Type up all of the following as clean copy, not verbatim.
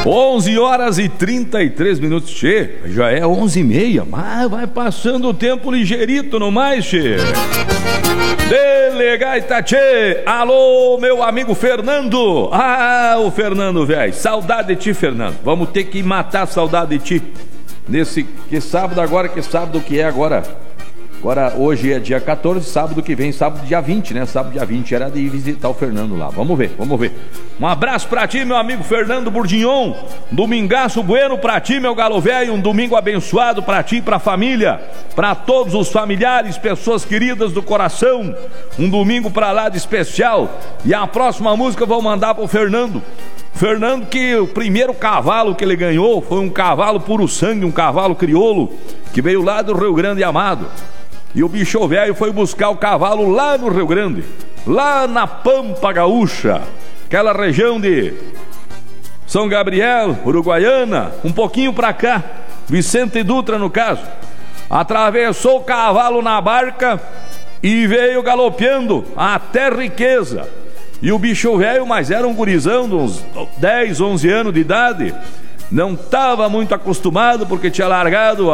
11 horas e 33 minutos, tchê. Já é 11h30, mas vai passando o tempo ligeirito no mais, tchê. Delegaita, tchê. Alô, meu amigo Fernando. Ah, o Fernando, velho. Saudade de ti, Fernando. Vamos ter que matar a saudade de ti. Nesse, que sábado agora, que sábado que é agora? Agora, hoje é dia 14, sábado que vem, sábado dia 20, né? Sábado dia 20 era de ir visitar o Fernando lá. Vamos ver, vamos ver. Um abraço pra ti, meu amigo Fernando Burdignon. Domingaço bueno pra ti, meu galo velho. Um domingo abençoado pra ti e pra família. Pra todos os familiares, pessoas queridas do coração. Um domingo pra lá de especial. E a próxima música eu vou mandar pro Fernando. Fernando, que o primeiro cavalo que ele ganhou foi um cavalo puro sangue, um cavalo crioulo, que veio lá do Rio Grande Amado. E o bicho velho foi buscar o cavalo lá no Rio Grande, lá na Pampa Gaúcha, aquela região de São Gabriel, Uruguaiana, um pouquinho pra cá, Vicente Dutra no caso. Atravessou o cavalo na barca e veio galopeando até Riqueza. E o bicho velho, mas era um gurizão de uns 10, 11 anos de idade, não estava muito acostumado porque tinha largado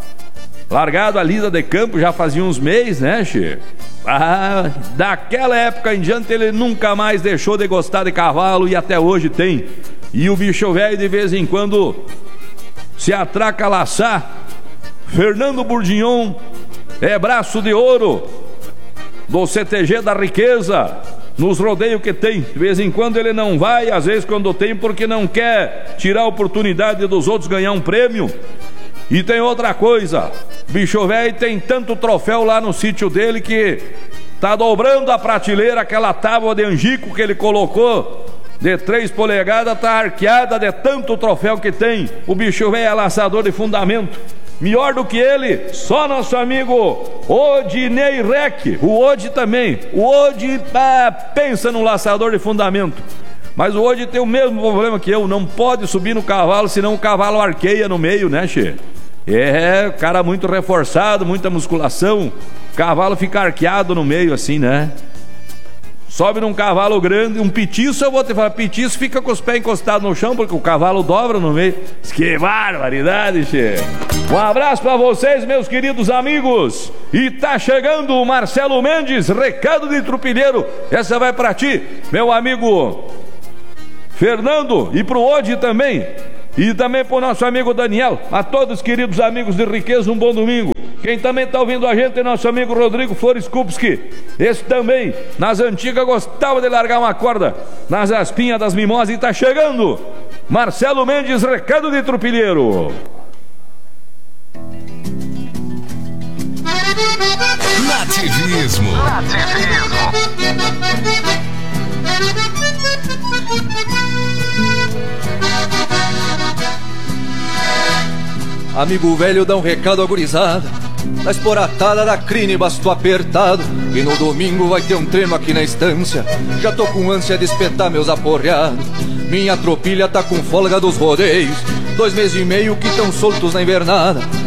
a lida de campo já fazia uns meses, né, che? Ah, daquela época em diante ele nunca mais deixou de gostar de cavalo e até hoje tem. E o bicho velho de vez em quando se atraca a laçar. Fernando Burdignon é braço de ouro do CTG da Riqueza, nos rodeios que tem. De vez em quando ele não vai, às vezes quando tem, porque não quer tirar a oportunidade dos outros ganhar um prêmio. E tem outra coisa, bicho velho tem tanto troféu lá no sítio dele que tá dobrando a prateleira, aquela tábua de angico que ele colocou de 3 polegadas, tá arqueada de tanto troféu que tem. O bicho velho é laçador de fundamento. Melhor do que ele, só nosso amigo Odinei Rec. O Odi também. O Odi pensa no laçador de fundamento. Mas o Odi tem o mesmo problema que eu, não pode subir no cavalo, senão o cavalo arqueia no meio, né, che? É, cara muito reforçado, muita musculação, o cavalo fica arqueado no meio assim, né? Sobe num cavalo grande, um petiço, eu vou te falar, petiço fica com os pés encostados no chão, porque o cavalo dobra no meio. Que barbaridade, che! Um abraço pra vocês, meus queridos amigos. E tá chegando o Marcelo Mendes, recado de Trupilheiro. Essa vai pra ti, meu amigo Fernando, e pro Odi também. E também pro nosso amigo Daniel. A todos, queridos amigos de Riqueza, um bom domingo. Quem também tá ouvindo a gente é nosso amigo Rodrigo Flores Kupski. Esse também, nas antigas, gostava de largar uma corda nas aspinhas das mimosas. E tá chegando Marcelo Mendes, recado de Trupilheiro. Nativismo. Amigo velho, dá um recado à gurizada. Na esporatada da crine, basto apertado, e no domingo vai ter um treino aqui na estância. Já tô com ânsia de espetar meus aporreados. Minha tropilha tá com folga dos rodeios, 2 meses e meio que tão soltos na invernada.